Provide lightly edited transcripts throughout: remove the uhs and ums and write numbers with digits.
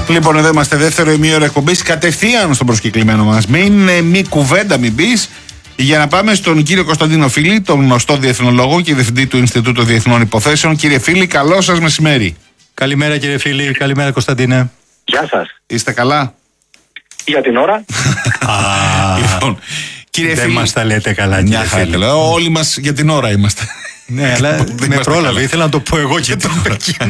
Λοιπόν, εδώ είμαστε, δεύτερο ημίωρο εκπομπής. Κατευθείαν στον προσκεκλημένο μας. Μη κουβέντα, μην πεις. Για να πάμε στον κύριο Κωνσταντίνο Φίλη, τον γνωστό διεθνολόγο και διευθυντή του Ινστιτούτου Διεθνών Υποθέσεων. Κύριε Φίλη, καλό σας μεσημέρι. Καλημέρα, κύριε Φίλη. Καλημέρα, Κωνσταντίνε. Γεια σας. Είστε καλά? Για την ώρα. Λοιπόν, κύριε δεν Φίλη, μας τα λέτε καλά, κύριε Φίλη. Όλοι μας για την ώρα είμαστε. Ναι, αλλά με πρόλαβε. Ήθελα να το πω εγώ και το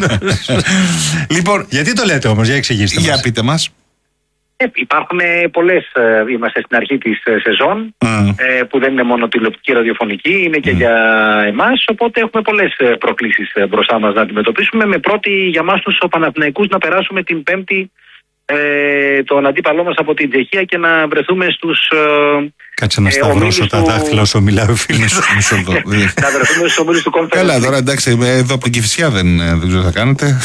Λοιπόν, γιατί το λέτε όμως, για εξηγήστε μας. Για πείτε μας. Υπάρχουν πολλές, είμαστε στην αρχή της σεζόν, που δεν είναι μόνο τηλεοπτική, ραδιοφωνική, είναι και για εμάς, οπότε έχουμε πολλές προκλήσεις μπροστά μας να αντιμετωπίσουμε, με πρώτη για μας τους Παναθηναϊκούς να περάσουμε την Πέμπτη τον αντίπαλό μας από την Τσεχία και να βρεθούμε στους κάτσε να σταυρώσω τα δάχτυλα όσο μιλάει ο φίλος. Να βρεθούμε στους ομίλους του Conference. Καλά, τώρα εντάξει, εδώ από την Κηφισιά δεν ξέρω τι θα κάνετε.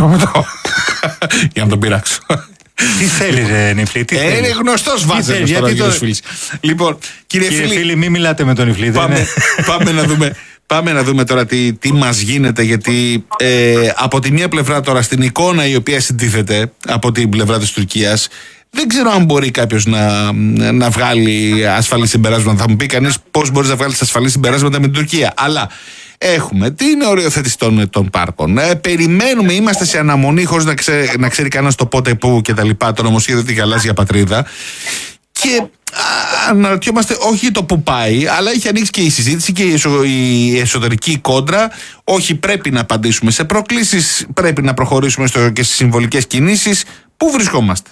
Για να τον πειράξω. Τι θέλει, Νιφλή, τι θέλει. Είναι γνωστός βάζελος τώρα ο κύριος Φίλης. Λοιπόν, κύριε Φίλη, μην μιλάτε με τον Νιφλή. Πάμε να δούμε τώρα τι μας γίνεται, γιατί από τη μία πλευρά τώρα στην εικόνα η οποία συντίθεται από την πλευρά της Τουρκίας, δεν ξέρω αν μπορεί κάποιος να βγάλει ασφαλή συμπεράσματα. Θα μου πει κανείς πώς μπορείς να βγάλεις ασφαλή συμπεράσματα με την Τουρκία. Αλλά έχουμε την οριοθέτηση των πάρκων. Περιμένουμε, είμαστε σε αναμονή χωρίς να ξέρει κανένας το πότε, πού και τα λοιπά, το νομοσχέδιο τη γαλάζια πατρίδα. Και αναρωτιόμαστε όχι το που πάει, αλλά έχει ανοίξει και η συζήτηση και η εσωτερική κόντρα. Όχι, πρέπει να απαντήσουμε σε προκλήσεις, πρέπει να προχωρήσουμε και στις συμβολικές κινήσεις. Πού βρισκόμαστε?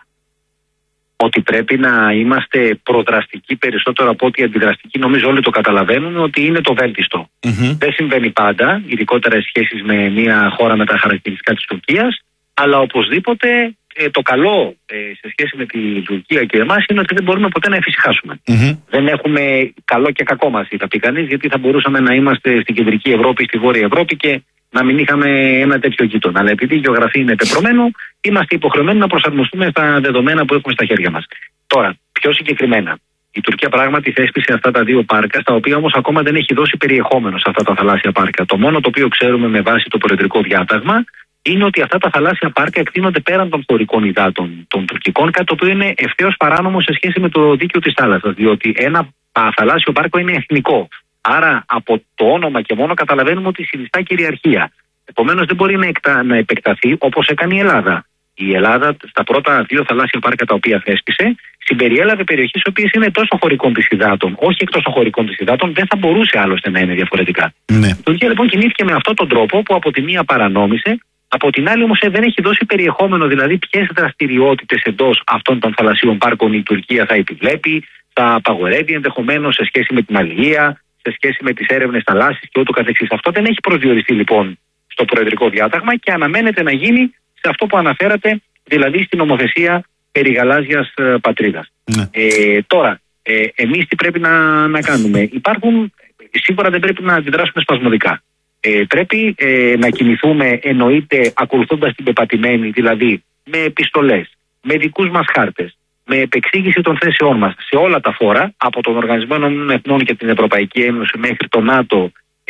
Ότι πρέπει να είμαστε προδραστικοί περισσότερο από ότι αντιδραστικοί, νομίζω όλοι το καταλαβαίνουν ότι είναι το βέλτιστο. Δεν συμβαίνει πάντα, ειδικότερα σε σχέσεις με μια χώρα με τα χαρακτηριστικά της Τουρκίας, αλλά οπωσδήποτε το καλό σε σχέση με την Τουρκία και εμάς είναι ότι δεν μπορούμε ποτέ να εφησυχάσουμε. Δεν έχουμε καλό και κακό μαζί, θα πει κανείς, γιατί θα μπορούσαμε να είμαστε στην κεντρική Ευρώπη, στη βόρεια Ευρώπη και να μην είχαμε ένα τέτοιο γείτονα. Αλλά επειδή η γεωγραφία είναι πεπρωμένο, είμαστε υποχρεωμένοι να προσαρμοστούμε στα δεδομένα που έχουμε στα χέρια μας. Τώρα, πιο συγκεκριμένα, η Τουρκία πράγματι θέσπισε αυτά τα δύο πάρκα, στα οποία όμως ακόμα δεν έχει δώσει περιεχόμενο σε αυτά τα θαλάσσια πάρκα. Το μόνο το οποίο ξέρουμε με βάση το προεδρικό διάταγμα είναι ότι αυτά τα θαλάσσια πάρκα εκτείνονται πέραν των χωρικών υδάτων των τουρκικών, κάτι το οποίο είναι ευθέως παράνομο σε σχέση με το δίκαιο της θάλασσας. Διότι ένα θαλάσσιο πάρκο είναι εθνικό. Άρα από το όνομα και μόνο καταλαβαίνουμε ότι συνιστά κυριαρχία. Επομένως δεν μπορεί να επεκταθεί όπως έκανε η Ελλάδα. Η Ελλάδα στα πρώτα δύο θαλάσσια πάρκα τα οποία θέσπισε συμπεριέλαβε περιοχές οι οποίες είναι τόσο χωρικών της υδάτων, όχι εκτός των χωρικών της υδάτων, δεν θα μπορούσε άλλωστε να είναι διαφορετικά. Ναι. Η Τουρκία λοιπόν κινήθηκε με αυτόν τον τρόπο που από τη μία παρανόμησε, από την άλλη όμως δεν έχει δώσει περιεχόμενο, δηλαδή ποιες δραστηριότητες εντός αυτών των θαλασσίων πάρκων η Τουρκία θα επιβλέπει, θα απαγορεύει ενδεχομένως σε σχέση με την αλληλεία, σε σχέση με τις έρευνες θαλάσσης και ούτω καθεξής. Αυτό δεν έχει προσδιοριστεί λοιπόν στο προεδρικό διάταγμα και αναμένεται να γίνει σε αυτό που αναφέρατε, δηλαδή στην νομοθεσία περί γαλάζιας πατρίδας. Ναι. Τώρα, εμείς τι πρέπει να κάνουμε? Σίγουρα δεν πρέπει να αντιδράσουμε σπασμωδικά. Πρέπει να κινηθούμε, εννοείται, ακολουθώντας την πεπατημένη, δηλαδή με επιστολές, με δικούς μας χάρτες, με επεξήγηση των θέσεών μας σε όλα τα φόρα, από τον Οργανισμό Ηνωμένων Εθνών και την Ευρωπαϊκή Ένωση μέχρι το ΝΑΤΟ,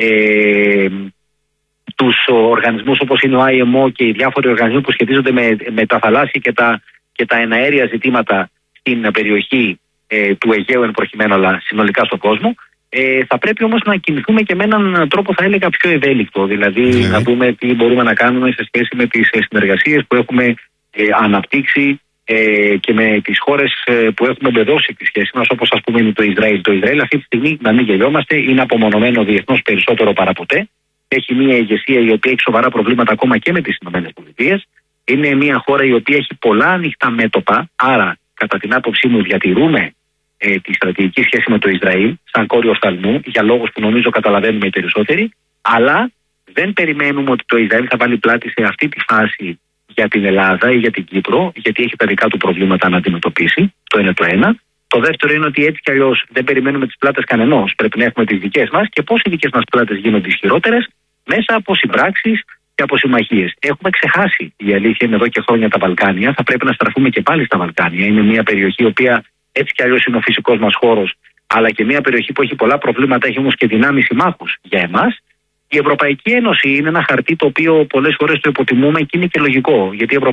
τους οργανισμούς όπως είναι ο IMO και οι διάφοροι οργανισμοί που σχετίζονται με τα θαλάσσια και τα εναέρια ζητήματα στην περιοχή του Αιγαίου εν προκειμένου, αλλά συνολικά στον κόσμο. Θα πρέπει όμως να κινηθούμε και με έναν τρόπο, θα έλεγα, πιο ευέλικτο. Δηλαδή να δούμε τι μπορούμε να κάνουμε σε σχέση με τις συνεργασίες που έχουμε αναπτύξει και με τις χώρες που έχουμε εμπεδώσει τη σχέση μας, όπως ας πούμε είναι το Ισραήλ. Το Ισραήλ αυτή τη στιγμή, να μην γελιόμαστε, είναι απομονωμένο διεθνώς περισσότερο παραποτέ. Έχει μια ηγεσία η οποία έχει σοβαρά προβλήματα ακόμα και με τις ΗΠΑ. Είναι μια χώρα η οποία έχει πολλά ανοιχτά μέτωπα. Άρα, κατά την άποψή μου, διατηρούμε τη στρατηγική σχέση με το Ισραήλ σαν κόριο οφθαλμού, για λόγους που νομίζω καταλαβαίνουμε οι περισσότεροι. Αλλά δεν περιμένουμε ότι το Ισραήλ θα βάλει πλάτη σε αυτή τη φάση για την Ελλάδα ή για την Κύπρο, γιατί έχει τα δικά του προβλήματα να αντιμετωπίσει. Το είναι το ένα. Το δεύτερο είναι ότι έτσι κι αλλιώς δεν περιμένουμε τις πλάτες κανενός. Πρέπει να έχουμε τις δικές μας και πώς οι δικές μας πλάτες γίνονται ισχυρότερες, μέσα από συμπράξεις και από συμμαχίες. Έχουμε ξεχάσει, η αλήθεια είναι, εδώ και χρόνια τα Βαλκάνια. Θα πρέπει να στραφούμε και πάλι στα Βαλκάνια. Είναι μια περιοχή η οποία έτσι κι αλλιώς είναι ο φυσικός μας χώρος, αλλά και μια περιοχή που έχει πολλά προβλήματα, έχει όμως και δυνάμεις συμμάχους για εμάς. Η Ευρωπαϊκή Ένωση είναι ένα χαρτί το οποίο πολλές φορές το υποτιμούμε και είναι και λογικό. Γιατί η